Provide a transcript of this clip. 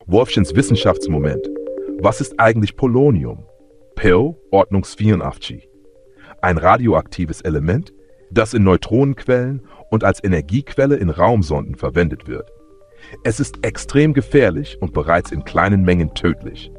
Wolfchens Wissenschaftsmoment. Was ist eigentlich Polonium? PIL, Ordnung 84. Ein radioaktives Element, das in Neutronenquellen und als Energiequelle in Raumsonden verwendet wird. Es ist extrem gefährlich und bereits in kleinen Mengen tödlich.